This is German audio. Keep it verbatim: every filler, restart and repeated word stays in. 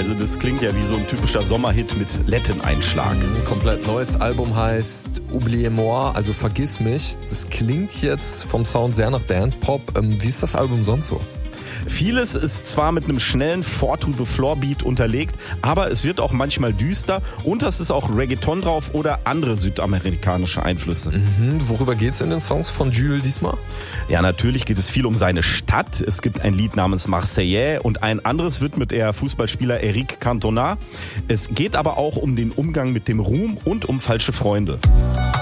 Also das klingt ja wie so ein typischer Sommerhit mit Latin-Einschlag. Ein komplett neues Album heißt Oubliez-moi, also Vergiss mich. Das klingt jetzt vom Sound sehr nach Dance-Pop. Wie ist das Album sonst so? Vieles ist zwar mit einem schnellen Four-to-the-Floor-Beat unterlegt, aber es wird auch manchmal düster und es ist auch Reggaeton drauf oder andere südamerikanische Einflüsse. Mhm, worüber geht's in den Songs von Jules diesmal? Ja, natürlich geht es viel um seine Stadt. Es gibt ein Lied namens Marseillais und ein anderes widmet er Fußballspieler Eric Cantona. Es geht aber auch um den Umgang mit dem Ruhm und um falsche Freunde.